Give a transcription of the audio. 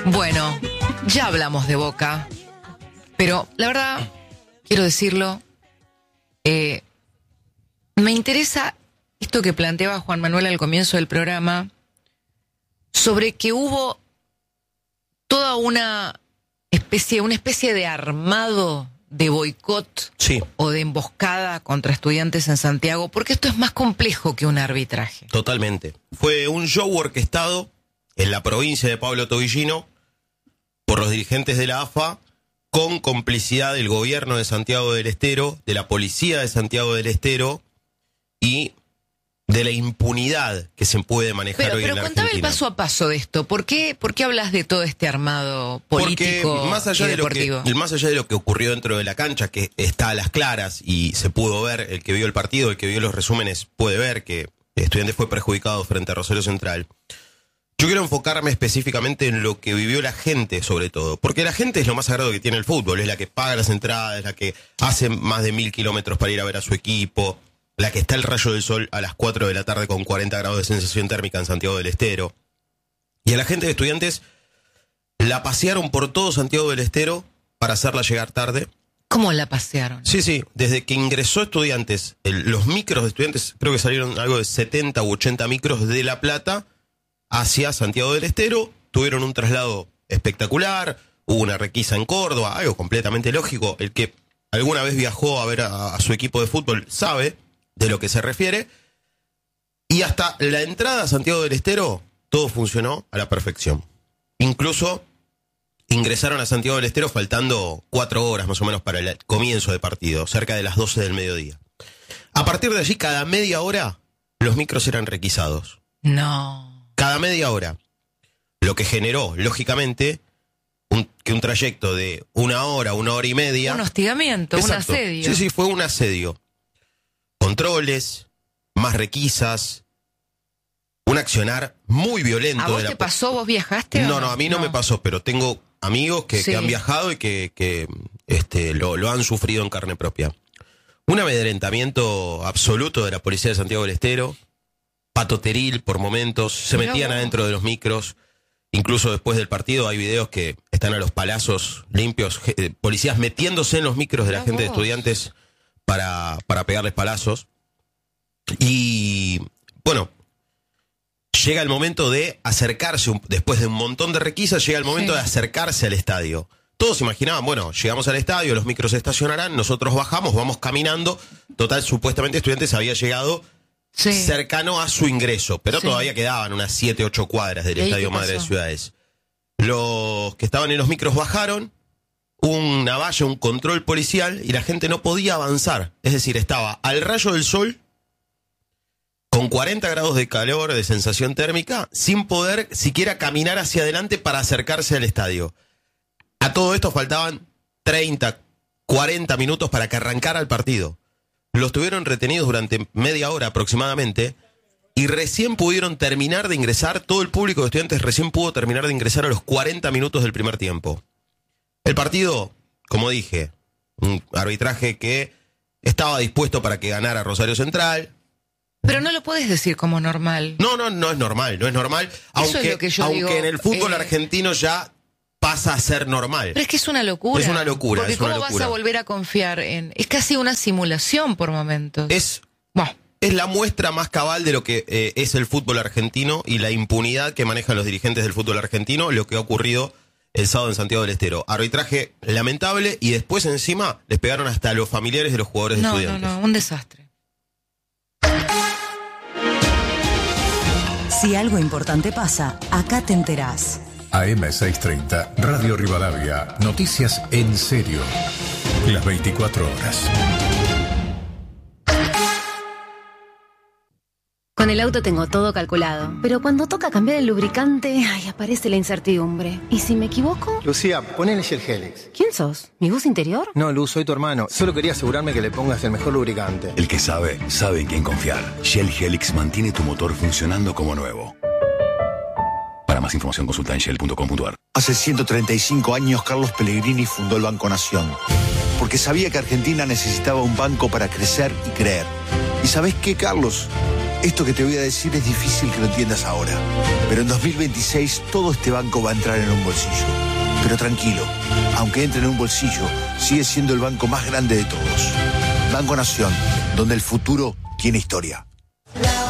Bueno, ya hablamos de Boca, pero la verdad, quiero decirlo, me interesa esto que planteaba Juan Manuel al comienzo del programa, sobre que hubo toda una especie de armado de boicot, sí, o de emboscada contra estudiantes en Santiago, porque esto es más complejo que un arbitraje. Totalmente. Fue un show orquestado en la provincia de Pablo Tobillino por los dirigentes de la AFA, con complicidad del gobierno de Santiago del Estero, de la policía de Santiago del Estero y de la impunidad que se puede manejar hoy en la Argentina. Pero contame el paso a paso de esto. ¿Por qué hablas de todo este armado político? Porque más allá de lo que ocurrió dentro de la cancha, que está a las claras y se pudo ver, el que vio el partido, el que vio los resúmenes puede ver que Estudiantes fue perjudicado frente a Rosario Central. Yo quiero enfocarme específicamente en lo que vivió la gente, sobre todo. Porque la gente es lo más sagrado que tiene el fútbol. Es la que paga las entradas, es la que hace más de 1000 kilómetros para ir a ver a su equipo, la que está el rayo del sol a las 4 de la tarde con 40 grados de sensación térmica en Santiago del Estero. Y a la gente de Estudiantes la pasearon por todo Santiago del Estero para hacerla llegar tarde. ¿Cómo la pasearon? Sí. Desde que ingresó Estudiantes, los micros de Estudiantes, creo que salieron algo de 70 u 80 micros de La Plata hacia Santiago del Estero, tuvieron un traslado espectacular, hubo una requisa en Córdoba, algo completamente lógico. El que alguna vez viajó a ver a su equipo de fútbol sabe de lo que se refiere. Y hasta la entrada a Santiago del Estero, todo funcionó a la perfección. Incluso ingresaron a Santiago del Estero faltando 4 horas más o menos para el comienzo del partido, cerca de las 12 del mediodía. A partir de allí, cada media hora, los micros eran requisados. No. Cada media hora. Lo que generó, lógicamente, que un trayecto de 1 hora, 1 hora y media... Un hostigamiento, Exacto. Un asedio. Sí, fue un asedio. Controles, más requisas, un accionar muy violento. ¿A vos te pasó? ¿Vos viajaste? No, a mí no me pasó, pero tengo amigos que han viajado y que lo han sufrido en carne propia. Un amedrentamiento absoluto de la policía de Santiago del Estero, patoteril por momentos, se metían adentro de los micros, incluso después del partido hay videos que están a los palazos limpios, policías metiéndose en los micros de la gente de Estudiantes para pegarles palazos. Y bueno, llega el momento de acercarse, después de un montón de requisas, llega el momento de acercarse al estadio. Todos imaginaban, bueno, llegamos al estadio, los micros se estacionarán, nosotros bajamos, vamos caminando. Total, supuestamente Estudiantes había llegado cercano a su ingreso, pero todavía quedaban unas 7, 8 cuadras del Estadio Madre de Ciudades. Los que estaban en los micros bajaron, una valla, un control policial, y la gente no podía avanzar. Es decir, estaba al rayo del sol, con 40 grados de calor, de sensación térmica, sin poder siquiera caminar hacia adelante para acercarse al estadio. A todo esto faltaban 30, 40 minutos para que arrancara el partido. Los tuvieron retenidos durante media hora aproximadamente y recién pudieron terminar de ingresar, todo el público de Estudiantes recién pudo terminar de ingresar a los 40 minutos del primer tiempo. El partido, como dije, un arbitraje que estaba dispuesto para que ganara Rosario Central. Pero no lo puedes decir como normal. No es normal. Aunque en el fútbol argentino ya pasa a ser normal. Pero es que es una locura. Es una locura. Porque ¿cómo vas a volver a confiar en...? Es casi una simulación por momentos. Es la muestra más cabal de lo que es el fútbol argentino y la impunidad que manejan los dirigentes del fútbol argentino, lo que ha ocurrido el sábado en Santiago del Estero. Arbitraje lamentable y después encima les pegaron hasta a los familiares de los jugadores de Estudiantes. No, un desastre. Si algo importante pasa, acá te enterás. AM630, Radio Rivadavia, noticias en serio, las 24 horas. Con el auto tengo todo calculado, pero cuando toca cambiar el lubricante, aparece la incertidumbre. ¿Y si me equivoco? Lucía, ponele Shell Helix. ¿Quién sos? ¿Mi voz interior? No, Luz, soy tu hermano. Solo quería asegurarme que le pongas el mejor lubricante. El que sabe en quién confiar. Shell Helix mantiene tu motor funcionando como nuevo. Para más información consulta en shell.com.ar. Hace 135 años Carlos Pellegrini fundó el Banco Nación, porque sabía que Argentina necesitaba un banco para crecer y creer. ¿Y sabés qué, Carlos? Esto que te voy a decir es difícil que lo entiendas ahora, pero en 2026 todo este banco va a entrar en un bolsillo. Pero tranquilo, aunque entre en un bolsillo, sigue siendo el banco más grande de todos. Banco Nación, donde el futuro tiene historia.